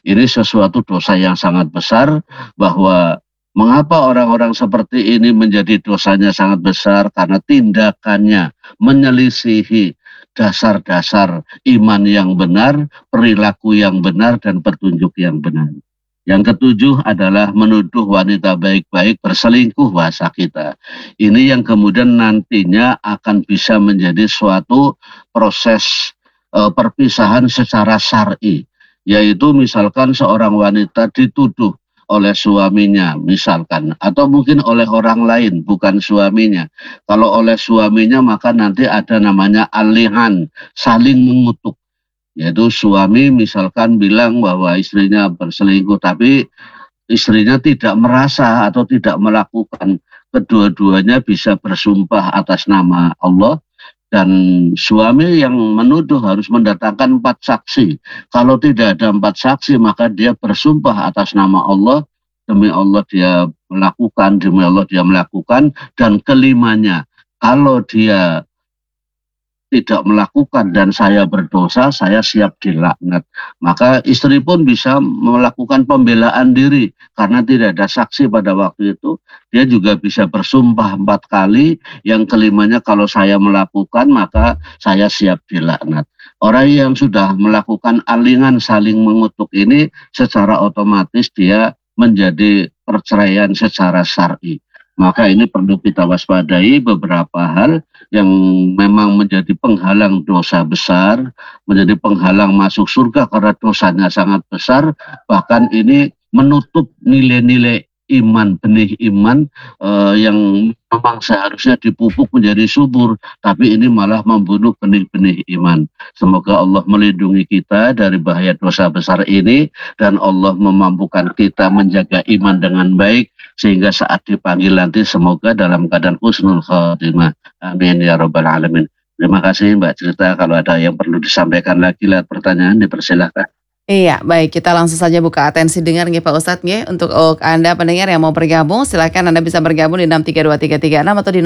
Ini sesuatu dosa yang sangat besar, bahwa mengapa orang-orang seperti ini menjadi dosanya sangat besar, karena tindakannya menyelisihi dasar-dasar iman yang benar, perilaku yang benar, dan petunjuk yang benar. Yang ketujuh adalah menuduh wanita baik-baik berselingkuh, bahasa kita. Ini yang kemudian nantinya akan bisa menjadi suatu proses perpisahan secara syar'i, yaitu misalkan seorang wanita dituduh oleh suaminya misalkan, atau mungkin oleh orang lain bukan suaminya. Kalau oleh suaminya maka nanti ada namanya alihan, saling mengutuk, yaitu suami misalkan bilang bahwa istrinya berselingkuh, tapi istrinya tidak merasa atau tidak melakukan. Kedua-duanya bisa bersumpah atas nama Allah, dan suami yang menuduh harus mendatangkan 4 saksi. Kalau tidak ada 4 saksi, maka dia bersumpah atas nama Allah, demi Allah dia melakukan, demi Allah dia melakukan, dan kelimanya, kalau dia tidak melakukan dan saya berdosa, saya siap dilaknat. Maka istri pun bisa melakukan pembelaan diri, karena tidak ada saksi pada waktu itu. Dia juga bisa bersumpah 4 kali, yang kelimanya kalau saya melakukan maka saya siap dilaknat. Orang yang sudah melakukan alingan saling mengutuk ini secara otomatis dia menjadi perceraian secara syar'i. Maka ini perlu kita waspadai beberapa hal yang memang menjadi penghalang dosa besar, menjadi penghalang masuk surga karena dosanya sangat besar, bahkan ini menutup nilai-nilai iman, benih iman yang memang seharusnya dipupuk menjadi subur, tapi ini malah membunuh benih-benih iman. Semoga Allah melindungi kita dari bahaya dosa besar ini, dan Allah memampukan kita menjaga iman dengan baik, sehingga saat dipanggil nanti semoga dalam keadaan husnul khatimah. Amin ya rabbal alamin. Terima kasih Mbak Cerita. Kalau ada yang perlu disampaikan lagi lewat pertanyaan, dipersilahkan. Iya, baik, kita langsung saja buka atensi dengar nggih Pak Ustadz nggih. Untuk Anda pendengar yang mau bergabung, silakan Anda bisa bergabung di 632336 atau di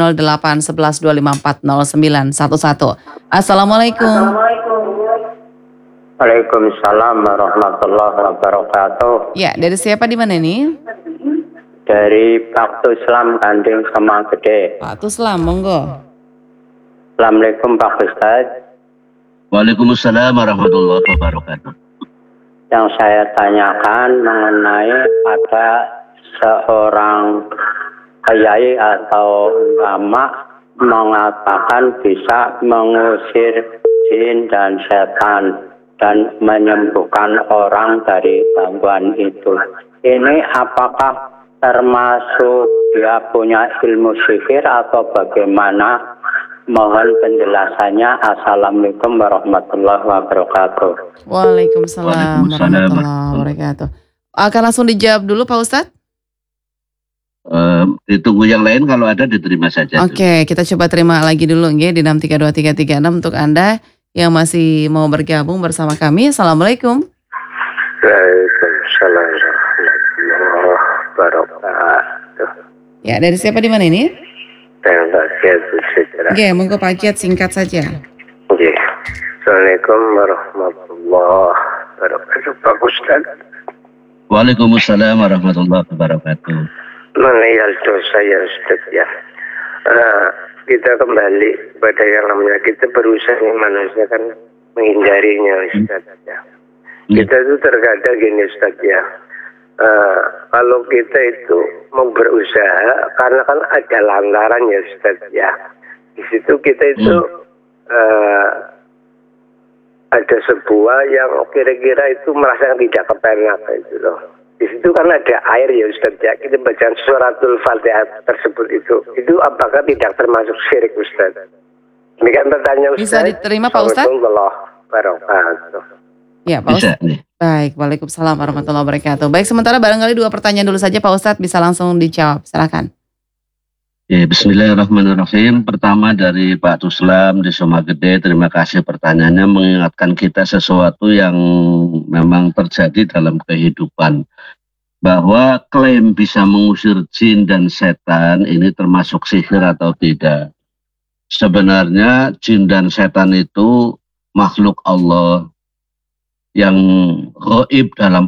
081125409111. Assalamualaikum. Waalaikumsalam warahmatullahi wabarakatuh. Ya, dari siapa di mana ini? Dari Pak Tuslam Gandeng Kemang Gede. Pak Tuslam, monggo. Assalamualaikum Pak Ustadz. Waalaikumsalam warahmatullahi wabarakatuh. Yang saya tanyakan mengenai ada seorang kiai atau ulama mengatakan bisa mengusir jin dan setan dan menyembuhkan orang dari gangguan itu. Ini apakah termasuk dia punya ilmu sihir atau bagaimana? Mohon penjelasannya. Assalamualaikum warahmatullahi wabarakatuh. Waalaikumsalam warahmatullahi wabarakatuh. Akan langsung dijawab dulu Pak Ustadz? Ditunggu yang lain, kalau ada diterima saja. Oke, kita coba terima lagi dulu nggih di 632336 untuk Anda yang masih mau bergabung bersama kami. Assalamualaikum. Waalaikumsalam warahmatullahi wabarakatuh. Ya, dari siapa di mana ini? Oke, monggo Pak Kiat singkat saja. Oke. Assalamualaikum warahmatullahi wabarakatuh. Pak Ustaz. Waalaikumsalam warahmatullahi wabarakatuh. Mengenai dosa ya Ustaz ya. Kita kembali pada yang namanya kita berusaha manusia kan menghindarinya Ustaz ya. Kita itu terkadang gini Ustaz ya. Kalau kita itu mau berusaha karena kan ada lantaran ya Ustaz ya. Di situ kita itu ada sebuah yang kira-kira itu merasakan tidak kepenak itu loh. Di situ kan ada air ya Ustaz ya. Kita baca suratul Fatihah tersebut itu apakah tidak termasuk syirik Ustaz? Demikian pertanyaan Ustaz. Bisa diterima Pak Ustaz? Ya Pak Ustaz. Baik, waalaikumsalam warahmatullahi wabarakatuh. Baik, sementara barangkali 2 pertanyaan dulu saja Pak Ustadz, bisa langsung dijawab, silakan. Ya, bismillahirrahmanirrahim. Pertama dari Pak Tuslam di Sumagede, terima kasih pertanyaannya, mengingatkan kita sesuatu yang memang terjadi dalam kehidupan. Bahwa klaim bisa mengusir jin dan setan ini termasuk sihir atau tidak. Sebenarnya jin dan setan itu makhluk Allah yang gaib dalam